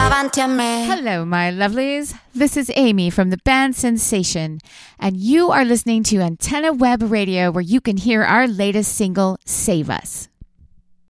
davanti a me. Hello, my lovelies. This is Amy from the band Sensation, and you are listening to Antenna Web Radio, where you can hear our latest single, Save Us.